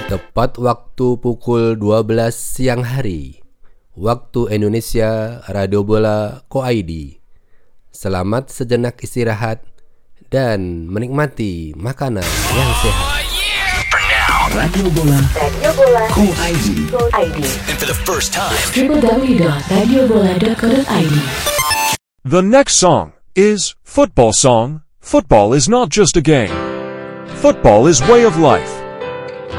Tepat waktu pukul 12 siang hari, waktu Indonesia, Radio Bola Co.id. Selamat sejenak istirahat dan menikmati makanan yang sehat. Radio Bola Co.id. And for the first time, www.radiobola.co.id. The next song is Football Song. Football is not just a game. Football is way of life.